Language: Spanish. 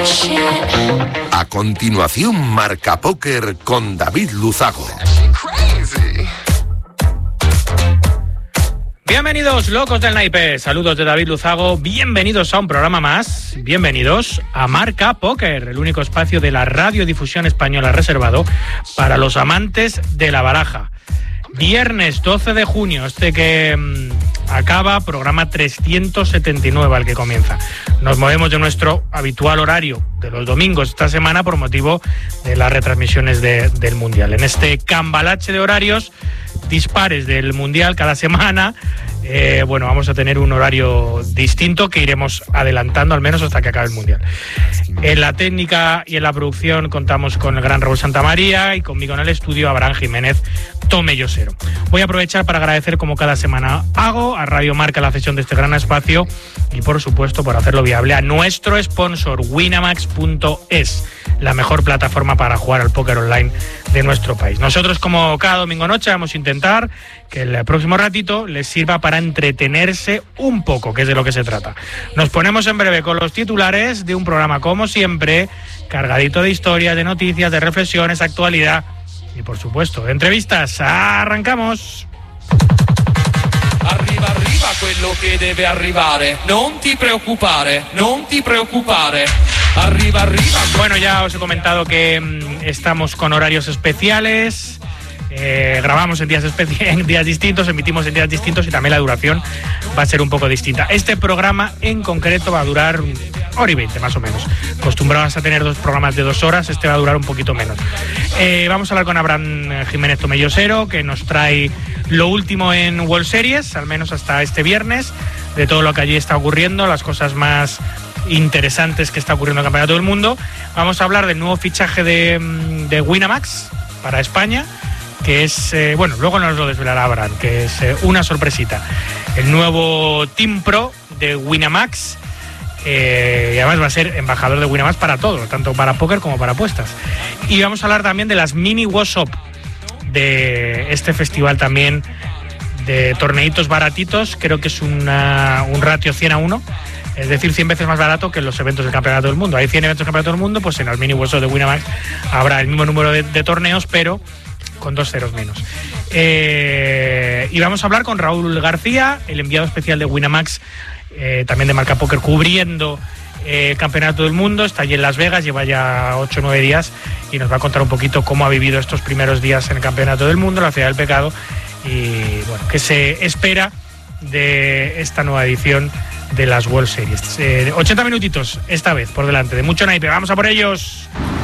A continuación, Marca Póker con David Luzago. Bienvenidos, locos del naipe. Saludos de David Luzago. Bienvenidos a un programa más. Bienvenidos a Marca Póker, el único espacio de la radiodifusión española reservado para los amantes de la baraja. Viernes 12 de junio, que acaba, programa 379 al que comienza. Nos movemos de nuestro habitual horario de los domingos esta semana por motivo de las retransmisiones del Mundial. En este cambalache de horarios dispares del Mundial cada semana, vamos a tener un horario distinto que iremos adelantando al menos hasta que acabe el Mundial. En la técnica y en la producción contamos con el gran Raúl Santamaría y conmigo en el estudio Abraham Jiménez Tomellosero. Voy a aprovechar para agradecer, como cada semana hago, a Radio Marca la cesión de este gran espacio y, por supuesto, por hacerlo viable, a nuestro sponsor, Winamax.es, la mejor plataforma para jugar al póker online de nuestro país. Nosotros, como cada domingo noche, vamos a intentar que el próximo ratito les sirva para entretenerse un poco, que es de lo que se trata. Nos ponemos en breve con los titulares de un programa, como siempre, cargadito de historias, de noticias, de reflexiones, actualidad y, por supuesto, de entrevistas. ¡Arrancamos! Arriva, arriva quello che deve arrivare. Non ti preoccupare, non ti preoccupare. Arriba, arriba. Bueno, ya os he comentado que estamos con horarios especiales. Grabamos en días distintos, emitimos en días distintos y también la duración va a ser un poco distinta. Este programa en concreto va a durar 1:20 más o menos. Acostumbrados a tener 2 programas de 2 horas, este va a durar un poquito menos. Vamos a hablar con Abraham Jiménez Tomellosero, que nos trae lo último en World Series, al menos hasta este viernes, de todo lo que allí está ocurriendo, las cosas más interesantes que está ocurriendo en el Campeonato del Mundo. Vamos a hablar del nuevo fichaje de Winamax para España, que es, luego nos lo desvelará Abraham, que es una sorpresita. El nuevo Team Pro de Winamax, y además va a ser embajador de Winamax para todo, tanto para póker como para apuestas. Y vamos a hablar también de las mini WhatsApp, de este festival también de torneitos baratitos. Creo que es un ratio 100-1. Es decir, 100 veces más barato que en los eventos del Campeonato del Mundo. Hay 100 eventos del Campeonato del Mundo, pues en las mini WhatsApp de Winamax habrá el mismo número de torneos, pero con 2 ceros menos. Y vamos a hablar con Raúl García, el enviado especial de Winamax, también de Marca Póker, cubriendo el Campeonato del Mundo. Está allí en Las Vegas, lleva ya 8 o 9 días y nos va a contar un poquito cómo ha vivido estos primeros días en el Campeonato del Mundo, la Ciudad del Pecado, y bueno, qué se espera de esta nueva edición de las World Series. 80 minutitos esta vez por delante, de mucho naipe. ¡Vamos a por ellos!